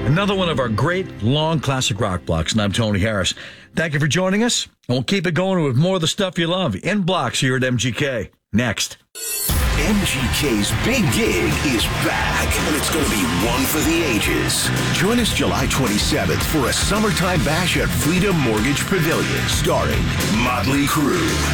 Another one of our great, long classic rock blocks, and I'm Tony Harris. Thank you for joining us, and we'll keep it going with more of the stuff you love in blocks here at MGK. Next. MGK's Big Gig is back, and it's going to be one for the ages. Join us July 27th for a summertime bash at Freedom Mortgage Pavilion, starring Motley Crue,